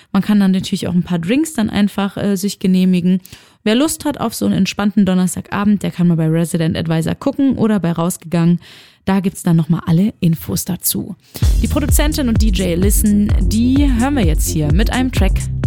Man kann dann natürlich auch ein paar Drinks dann einfach sich genehmigen. Wer Lust hat auf so einen entspannten Donnerstagabend, der kann mal bei Resident Advisor gucken oder bei Rausgegangen. Da gibt's dann nochmal alle Infos dazu. Die Produzentin und DJ Listen, die hören wir jetzt hier mit einem Track